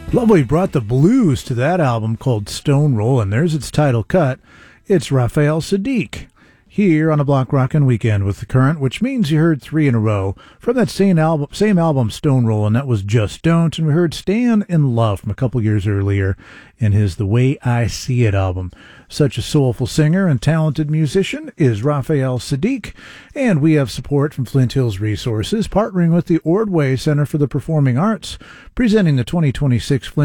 Lovely brought the blues to that album called Stone Rollin'. There's its title cut. It's Raphael Saadiq here on a Block Rockin' Weekend with The Current, which means you heard three in a row from that same album Stone Rollin'. That was Just Don't, and we heard Stan in Love from a couple years earlier in his The Way I See It album. Such a soulful singer and talented musician is Raphael Saadiq, and we have support from Flint Hills Resources, partnering with the Ordway Center for the Performing Arts, presenting the 2026 Flint